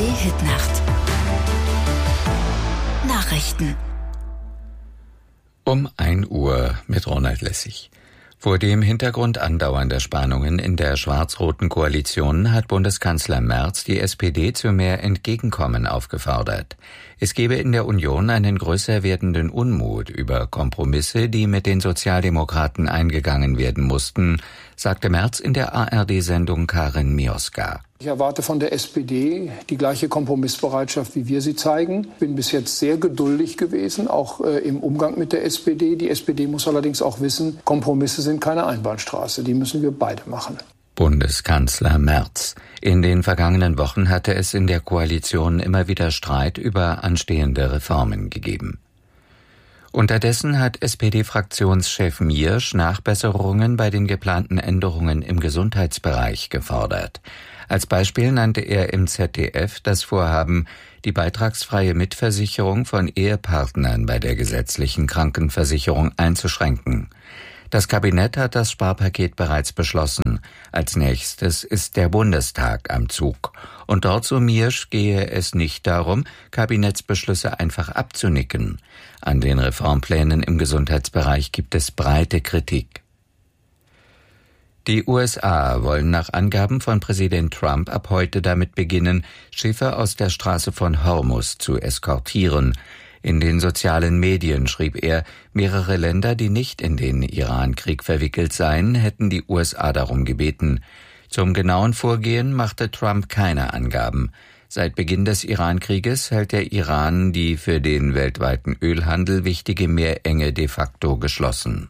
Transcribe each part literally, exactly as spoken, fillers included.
D-Hit-Nacht. Nachrichten. Um ein Uhr mit Ronald Lessig. Vor dem Hintergrund andauernder Spannungen in der schwarz-roten Koalition hat Bundeskanzler Merz die S P D zu mehr Entgegenkommen aufgefordert. Es gebe in der Union einen größer werdenden Unmut über Kompromisse, die mit den Sozialdemokraten eingegangen werden mussten, sagte Merz in der A R D-Sendung Karin Mioska. Ich erwarte von der S P D die gleiche Kompromissbereitschaft, wie wir sie zeigen. Ich bin bis jetzt sehr geduldig gewesen, auch äh, im Umgang mit der S P D. Die S P D muss allerdings auch wissen, Kompromisse sind keine Einbahnstraße. Die müssen wir beide machen. Bundeskanzler Merz. In den vergangenen Wochen hatte es in der Koalition immer wieder Streit über anstehende Reformen gegeben. Unterdessen hat S P D-Fraktionschef Miersch Nachbesserungen bei den geplanten Änderungen im Gesundheitsbereich gefordert. Als Beispiel nannte er im Z D F das Vorhaben, die beitragsfreie Mitversicherung von Ehepartnern bei der gesetzlichen Krankenversicherung einzuschränken. Das Kabinett hat das Sparpaket bereits beschlossen. Als nächstes ist der Bundestag am Zug. Und dort, so Miersch, gehe es nicht darum, Kabinettsbeschlüsse einfach abzunicken. An den Reformplänen im Gesundheitsbereich gibt es breite Kritik. Die U S A wollen nach Angaben von Präsident Trump ab heute damit beginnen, Schiffe aus der Straße von Hormuz zu eskortieren. In den sozialen Medien schrieb er, mehrere Länder, die nicht in den Iran-Krieg verwickelt seien, hätten die U S A darum gebeten. Zum genauen Vorgehen machte Trump keine Angaben. Seit Beginn des Iran-Krieges hält der Iran die für den weltweiten Ölhandel wichtige Meerenge de facto geschlossen.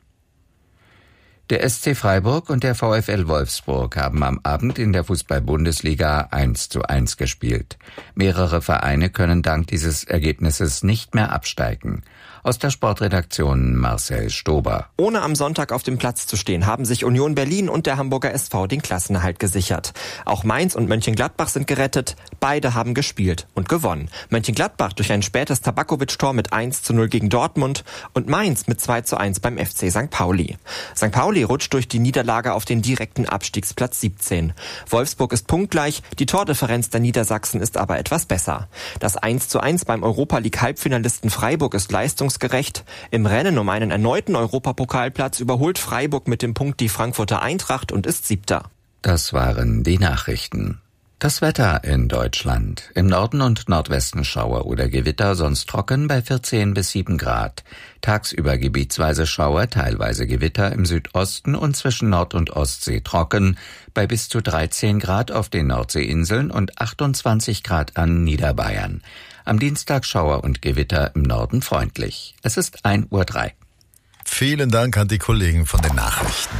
Der S C Freiburg und der VfL Wolfsburg haben am Abend in der Fußball-Bundesliga eins zu eins gespielt. Mehrere Vereine können dank dieses Ergebnisses nicht mehr absteigen. Aus der Sportredaktion Marcel Stober. Ohne am Sonntag auf dem Platz zu stehen, haben sich Union Berlin und der Hamburger S V den Klassenerhalt gesichert. Auch Mainz und Mönchengladbach sind gerettet. Beide haben gespielt und gewonnen. Mönchengladbach durch ein spätes Tabakovic-Tor mit eins zu null gegen Dortmund und Mainz mit zwei zu eins beim F C Sankt Pauli. Sankt Pauli rutscht durch die Niederlage auf den direkten Abstiegsplatz siebzehn. Wolfsburg ist punktgleich, die Tordifferenz der Niedersachsen ist aber etwas besser. Das eins zu eins beim Europa-League-Halbfinalisten Freiburg ist leistungsgerecht. Im Rennen um einen erneuten Europapokalplatz überholt Freiburg mit dem Punkt die Frankfurter Eintracht und ist Siebter. Das waren die Nachrichten. Das Wetter in Deutschland. Im Norden und Nordwesten Schauer oder Gewitter, sonst trocken bei vierzehn bis sieben Grad. Tagsüber gebietsweise Schauer, teilweise Gewitter im Südosten und zwischen Nord- und Ostsee trocken bei bis zu dreizehn Grad auf den Nordseeinseln und achtundzwanzig Grad an Niederbayern. Am Dienstag Schauer und Gewitter im Norden freundlich. Es ist ein Uhr drei. Vielen Dank an die Kollegen von den Nachrichten.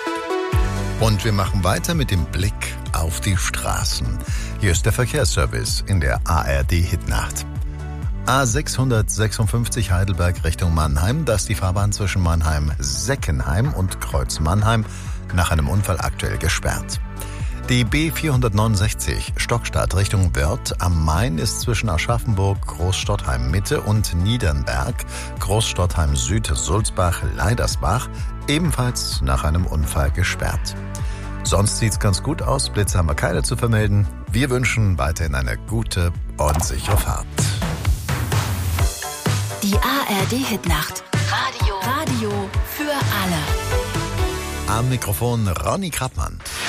Und wir machen weiter mit dem Blick auf die Straßen. Hier ist der Verkehrsservice in der A R D-Hitnacht. A sechshundertsechsundfünfzig Heidelberg Richtung Mannheim, da ist die Fahrbahn zwischen Mannheim-Seckenheim und Kreuz Mannheim nach einem Unfall aktuell gesperrt. Die B vierhundertneunundsechzig Stockstadt Richtung Wörth am Main ist zwischen Aschaffenburg, Großstottheim Mitte und Niedernberg, Großstottheim Süd, Sulzbach, Leidersbach ebenfalls nach einem Unfall gesperrt. Sonst sieht's ganz gut aus, Blitze haben wir keine zu vermelden. Wir wünschen weiterhin eine gute und sichere Fahrt. Die A R D-Hitnacht. Radio. Radio für alle. Am Mikrofon Ronny Krappmann.